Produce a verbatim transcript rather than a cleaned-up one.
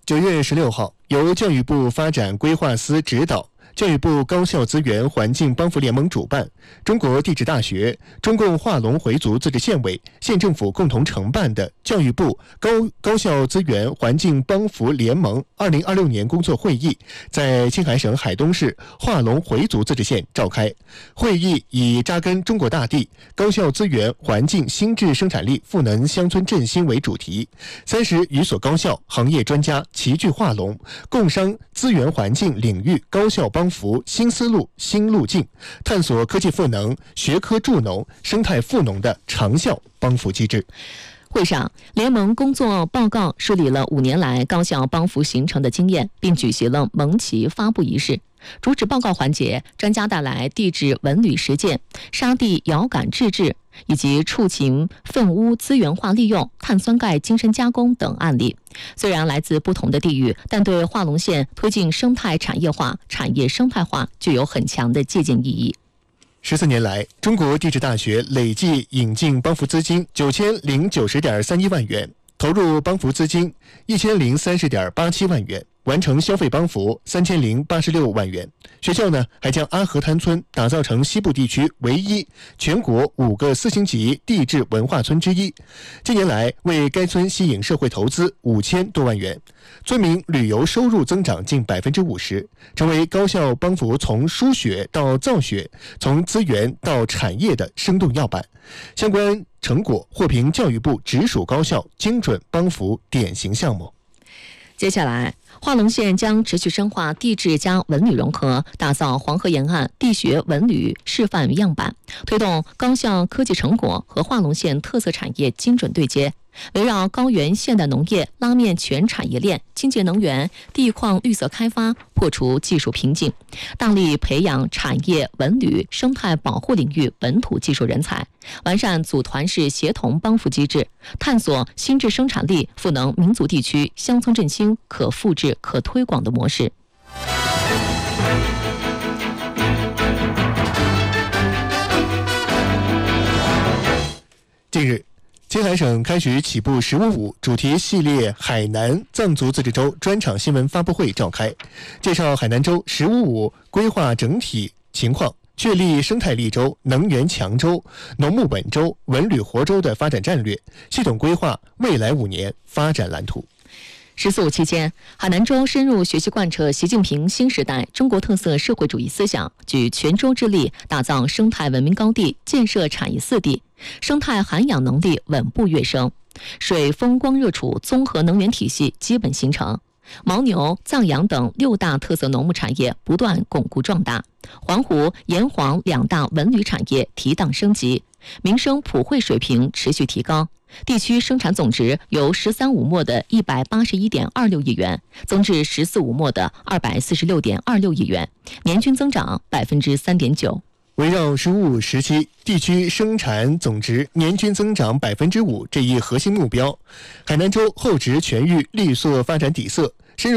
九月十六号，由教育部发展规划司指导，教育部高校资源环境帮扶联盟主办，中国地质大学、中共化龙回族自治县委、县政府共同承办的教育部高高校资源环境帮扶联盟二零二六年工作会议在青海省海东市化龙回族自治县召开。会议以扎根中国大地、高校资源环境新质生产力赋能乡村振兴为主题，三十余所高校行业专家齐聚化龙，共商资源环境领域高校帮扶新思路新路径，探索科技赋能、学科助农、生态赋农的长效帮扶机制。 会上，联盟工作报告梳理了五年来高校帮扶形成的经验，并举行了盟旗发布仪式。主旨报告环节，专家带来地质文旅实践、沙地遥感制治以及畜禽粪污资源化利用、碳酸钙精深加工等案例。虽然来自不同的地域，但对化龙县推进生态产业化、产业生态化具有很强的借鉴意义。 十四年来，中国地质大学累计引进帮扶资金九千零九十点三一万元，投入帮扶资金一千零三十点八七万元，完成消费帮扶三千零八十六万元。学校呢，还将阿河滩村打造成西部地区唯一全国五个四星级地质文化村之一。近年来，为该村吸引社会投资五千多万元，村民旅游收入增长近百分之五十，成为高校帮扶从输血到造血、从资源到产业的生动样板。相关成果获评教育部直属高校精准帮扶典型项目。 接下来，化龙县将持续深化地质加文旅融合，打造黄河沿岸地学文旅示范样板，推动高校科技成果和化龙县特色产业精准对接。围绕高原现代农业拉面全产业链、清洁能源、地矿绿色开发，破除技术瓶颈，大力培养产业文旅生态保护领域本土技术人才，完善组团式协同帮扶机制，探索新质生产力赋能民族地区乡村振兴可复制可推广的模式。 近日，青海省开局起步“十五五”主题系列海南藏族自治州专场新闻发布会召开，介绍海南州“十五五”规划整体情况，确立生态绿洲、能源强州、农牧稳州、文旅活州的发展战略，系统规划未来五年发展蓝图。 十四五期间，海南州深入学习贯彻习近平新时代中国特色社会主义思想，举全州之力打造生态文明高地，建设产业四地，生态涵养能力稳步跃升，水风光热储综合能源体系基本形成，牦牛、藏羊等六大特色农牧产业不断巩固壮大，环湖、沿黄两大文旅产业提档升级，民生普惠水平持续提高。地区生产总值由“十三五”末的一百八十一点二六亿元增至“十四五”末的二百四十六点二六亿元，年均增长百分之三点九。 围绕“十五五”时期地区生产总值年均增长百分之五这一核心目标，海南州厚植全域绿色发展底色，